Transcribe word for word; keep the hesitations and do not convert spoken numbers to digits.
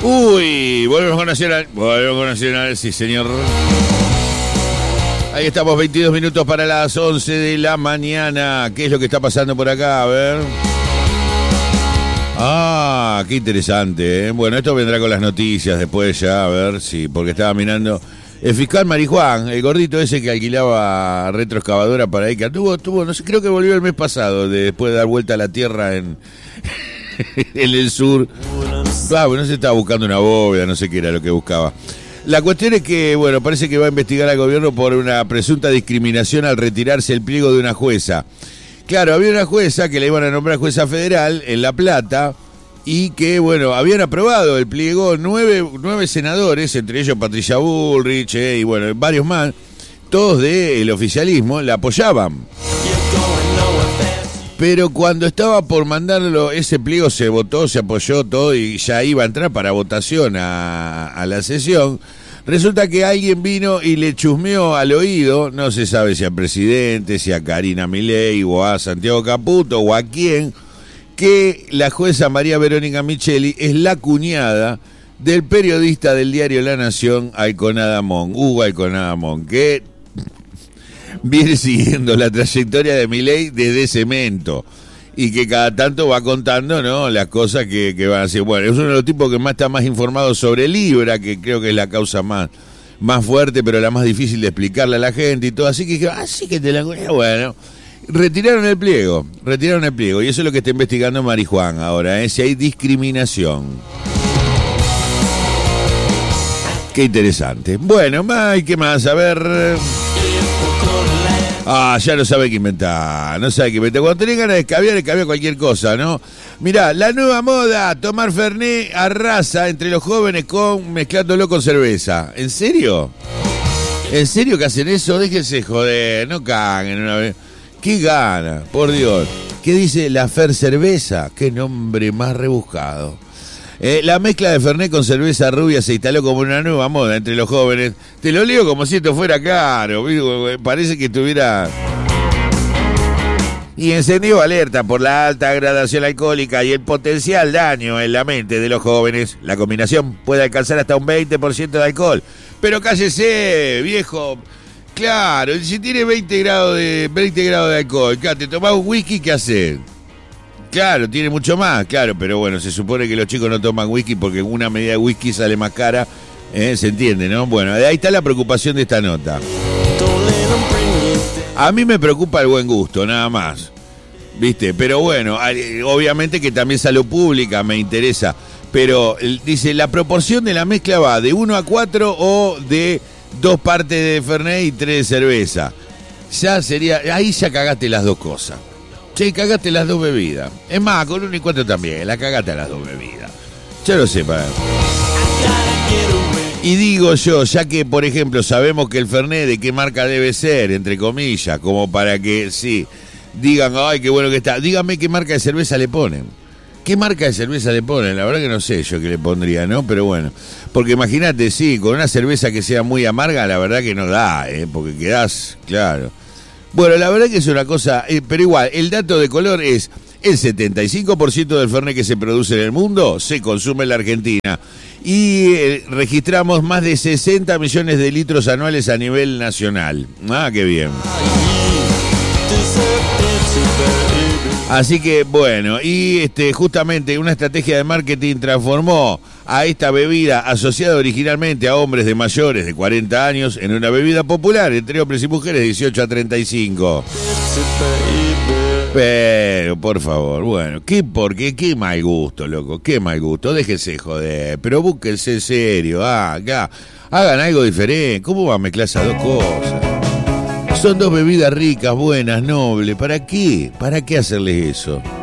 Uy, volvemos con Nacional. Volvemos con Nacional, sí señor. Ahí estamos, veintidós minutos para las once de la mañana. ¿Qué es lo que está pasando por acá? A ver. Ah, qué interesante, ¿eh? Bueno, esto vendrá con las noticias después ya, a ver si, porque estaba mirando. El fiscal Marijuán, el gordito ese que alquilaba retroexcavadora para ahí, que tuvo, tuvo, no sé, creo que volvió el mes pasado, de, después de dar vuelta a la tierra en, en el sur. Ah, bueno, no se estaba buscando una bóveda, no sé qué era lo que buscaba. La cuestión es que, bueno, parece que va a investigar al gobierno por una presunta discriminación al retirarse el pliego de una jueza. Claro, había una jueza que la iban a nombrar jueza federal en La Plata y que, bueno, habían aprobado el pliego nueve, nueve senadores, entre ellos Patricia Bullrich eh, y, bueno, varios más, todos del oficialismo, la apoyaban. Pero cuando estaba por mandarlo, ese pliego se votó, se apoyó todo y ya iba a entrar para votación a, a la sesión. Resulta que alguien vino y le chusmeó al oído, no se sabe si al presidente, si a Karina Milei o a Santiago Caputo o a quién, que la jueza María Verónica Micheli es la cuñada del periodista del diario La Nación, Alconada Mon, Hugo Alconada Mon, que viene siguiendo la trayectoria de Milei desde Cemento y que cada tanto va contando, ¿no?, las cosas que, que van a hacer. Bueno, es uno de los tipos que más está más informado sobre Libra, que creo que es la causa más, más fuerte, pero la más difícil de explicarle a la gente y todo. Así que dije, ah, sí que te la... Bueno, retiraron el pliego, retiraron el pliego. Y eso es lo que está investigando Marijuán ahora, ¿eh? Si hay discriminación. Qué interesante. Bueno, ¿y qué más? A ver... Ah, ya no sabe qué inventar, no sabe qué inventar. Cuando tenés ganas de escabiar, escabiar cualquier cosa, ¿no? Mirá, la nueva moda, tomar Fernet arrasa entre los jóvenes con mezclándolo con cerveza. ¿En serio? ¿En serio que hacen eso? Déjense joder, no caguen una vez. ¡Qué gana, por Dios! ¿Qué dice la Fer Cerveza? ¡Qué nombre más rebuscado! Eh, la mezcla de Fernet con cerveza rubia se instaló como una nueva moda entre los jóvenes. Te lo leo como si esto fuera caro. Parece que estuviera... Y encendió alerta por la alta gradación alcohólica y el potencial daño en la mente de los jóvenes. La combinación puede alcanzar hasta un veinte por ciento de alcohol. Pero cállese, viejo. Claro, si tiene veinte grados de, veinte grados de alcohol, claro, te tomás un whisky, ¿qué haces? Claro, tiene mucho más, claro, pero bueno, se supone que los chicos no toman whisky porque una medida de whisky sale más cara, ¿eh? Se entiende, ¿no? Bueno, ahí está la preocupación de esta nota. A mí me preocupa el buen gusto, nada más, ¿viste? Pero bueno, obviamente que también salud pública me interesa, pero dice, la proporción de la mezcla va de uno a cuatro o de dos partes de Fernet y tres de cerveza. Ya sería, ahí ya cagaste las dos cosas. Che, cagaste las dos bebidas. Es más, con uno y cuatro también, la cagaste a las dos bebidas. Ya lo sé, para... Y digo yo, ya que, por ejemplo, sabemos que el Fernet de qué marca debe ser, entre comillas, como para que, sí, digan, ay, qué bueno que está. Dígame qué marca de cerveza le ponen. ¿Qué marca de cerveza le ponen? La verdad que no sé yo qué le pondría, ¿no? Pero bueno, porque imagínate, sí, con una cerveza que sea muy amarga, la verdad que no da, ¿eh? Porque quedás, claro... Bueno, la verdad que es una cosa, eh, pero igual, el dato de color es el setenta y cinco por ciento del Fernet que se produce en el mundo se consume en la Argentina y eh, registramos más de sesenta millones de litros anuales a nivel nacional. Ah, qué bien. Así que, bueno, y este justamente una estrategia de marketing transformó a esta bebida asociada originalmente a hombres de mayores de cuarenta años en una bebida popular entre hombres y mujeres de dieciocho a treinta y cinco. Pero, por favor, bueno, ¿qué por qué? Qué mal gusto, loco, qué mal gusto, déjese joder, pero búsquense en serio, ah, acá, hagan algo diferente, ¿cómo va a mezclar esas dos cosas? Son dos bebidas ricas, buenas, nobles. ¿Para qué? ¿Para qué hacerles eso?